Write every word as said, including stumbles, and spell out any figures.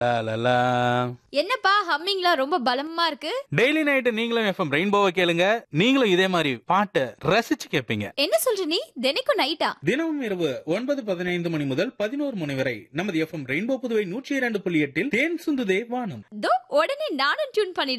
லா, லா, லா. என்னப்பா ஹம்மிங்லாம் ரொம்ப பலமா இருக்கு? டெய்லி நைட் நீங்களும் எஃப்எம் ரெயின்போவை கேளுங்க. நீங்களும் இதே மாதிரி பாட்டை ரசிச்சு கேட்பீங்க. என்ன சொல்ற நீ? தினைக்கும் நைட்டா? தினமும் இரவு ஒன்பது பதினைந்து மணி முதல் பதினோரு மணி வரை நமது எஃப்எம் ரெயின்போ புதுவை நூற்றி இரண்டு புள்ளி எட்டில் தேன் சுந்துதே வானம். தோ உடனே நானும் டியூன் பண்ணிடுறேன்.